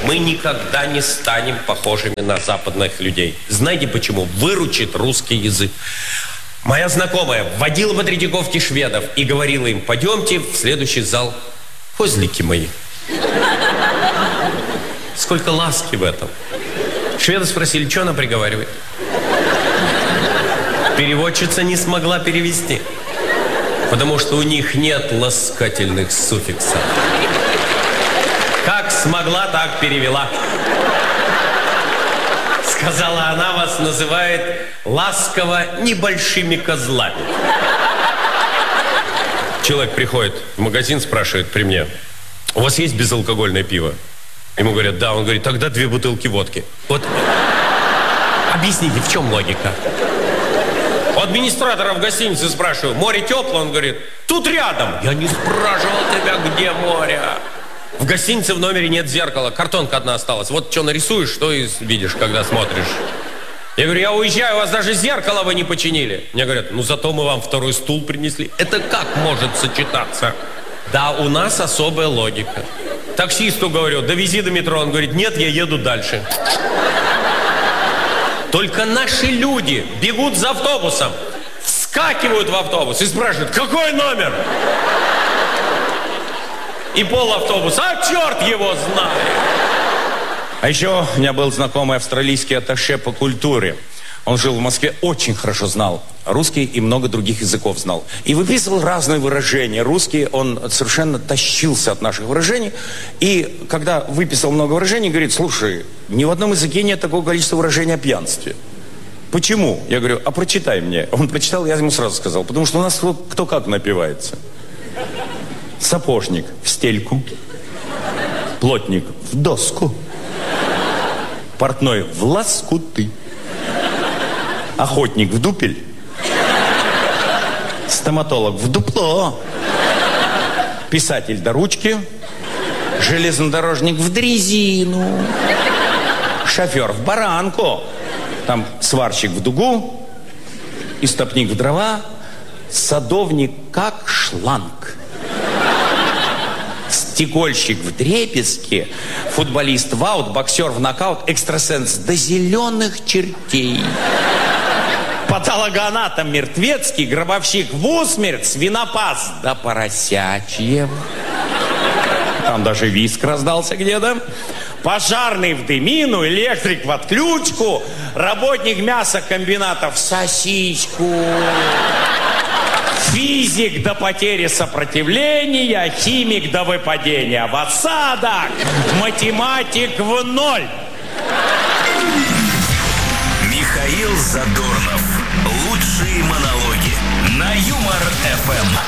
мы никогда не станем похожими на западных людей. Знаете почему? Выручит русский язык. Моя знакомая водила по Третьяковке шведов и говорила им: пойдемте в следующий зал, козлики мои. Сколько ласки в этом. Шведы спросили, что она приговаривает. Переводчица не смогла перевести, потому что у них нет ласкательных суффиксов. Как смогла, так перевела. Сказала она, вас называет ласково небольшими козлами. Человек приходит в магазин, спрашивает при мне: у вас есть безалкогольное пиво? Ему говорят, да. Он говорит, тогда 2 бутылки водки. Вот объясните, в чем логика? У администратора в гостинице спрашиваю, море теплое? Он говорит, тут рядом. Я не спрашивал тебя, где море. В гостинице в номере нет зеркала, картонка одна осталась. Вот что нарисуешь, что и видишь, когда смотришь. Я говорю, я уезжаю, у вас даже зеркало вы не починили. Мне говорят, ну зато мы вам 2-й стул принесли. Это как может сочетаться? Да, у нас особая логика. Таксисту говорю, довези до метро. Он говорит, нет, я еду дальше. Только наши люди бегут за автобусом, вскакивают в автобус и спрашивают, какой номер? И полавтобуса, а черт его знает. А еще у меня был знакомый австралийский атташе по культуре. Он жил в Москве, очень хорошо знал русский и много других языков знал. И выписывал разные выражения. Русский, он совершенно тащился от наших выражений. И когда выписал много выражений, говорит, слушай, ни в одном языке нет такого количества выражений о пьянстве. Почему? Я говорю, а прочитай мне. Он прочитал, я ему сразу сказал, потому что у нас кто как напивается. Сапожник в стельку, плотник в доску, портной в лоскуты, охотник в дупель, стоматолог в дупло, писатель до ручки, железнодорожник в дрезину, шофер в баранку, там сварщик в дугу, истопник в дрова, садовник как шланг, стекольщик в дрепеске, футболист в аут, боксер в нокаут, экстрасенс до зеленых чертей, патологоанатом мертвецкий, гробовщик в усмерть, свинопас до поросячьего. Там даже виск раздался где-то. Пожарный в дымину, электрик в отключку, работник мясокомбината в сосиску, физик до потери сопротивления, химик до выпадения в осадок, математик в 0. Михаил Задорнов. Лучшие монологи на Юмор ФМ.